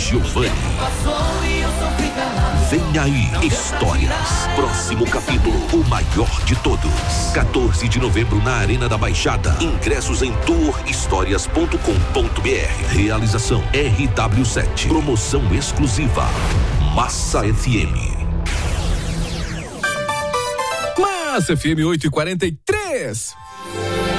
Giovanni. Vem aí, Histórias. Próximo capítulo, o maior de todos. 14 de novembro na Arena da Baixada. Ingressos em tourhistorias.com.br. Realização RW7. Promoção exclusiva Massa FM. Massa FM 8h43.